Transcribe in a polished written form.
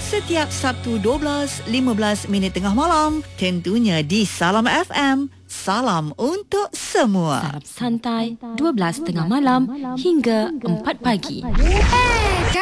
setiap Sabtu 12.15 tengah malam, tentunya di Salam FM. Salam untuk semua. Salam santai 12 tengah malam hingga 4 pagi.